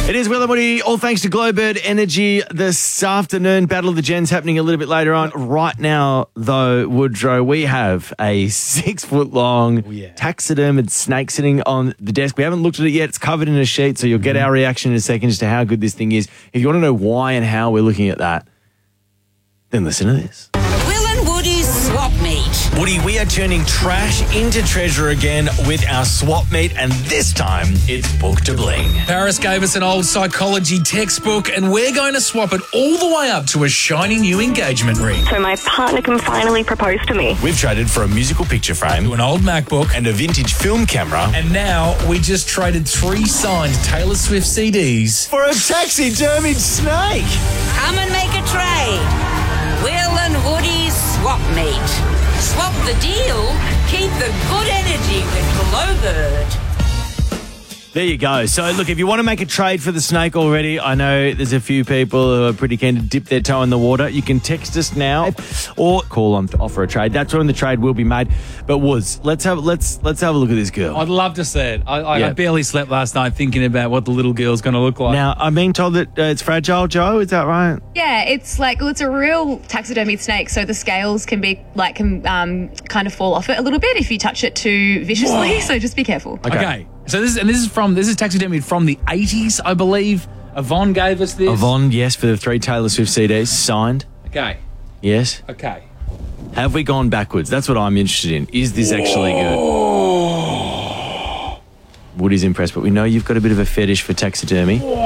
It is Will and Woody, all thanks to Glowbird Energy this afternoon. Battle of the Gens happening a little bit later on. Right now, though, Woodrow, we have a 6 foot long taxidermed snake sitting on the desk. We haven't looked at it yet. It's covered in a sheet, so you'll get our reaction in a second as to how good this thing is. If you want to know why and how we're looking at that, then listen to this. Will and Woody's Swap Meet. Woody, we are turning trash into treasure again with our swap meet, and this time it's Book to Bling. Paris gave us an old psychology textbook, and we're going to swap it all the way up to a shiny new engagement ring. So my partner can finally propose to me. We've traded for a musical picture frame, To an old MacBook, and a vintage film camera, and now we just traded 3 signed Taylor Swift CDs. for a taxidermied snake. Come and make a trade. Will and Woody's Swap Meet. Swap the deal, keep the good energy with Glowbird. There you go. So, look, if you want to make a trade for the snake already, I know there's a few people who are pretty keen to dip their toe in the water. You can text us now or call on to offer a trade. That's when the trade will be made. But Woods, let's have a look at this girl. I'd love to see it. I Yeah. barely slept last night thinking about what the little girl's going to look like. Now, I'm being told that it's fragile, Joe. Is that right? Yeah, it's it's a real taxidermied snake, so the scales can be kind of fall off it a little bit if you touch it too viciously. So just be careful. Okay. So this is taxidermied from the 80s, I believe. Yvonne gave us this. Yvonne, yes, for the 3 Taylor Swift CDs, signed. Okay. Yes. Okay. Have we gone backwards? That's what I'm interested in. Is this actually good? Woody's impressed, but we know you've got a bit of a fetish for taxidermy.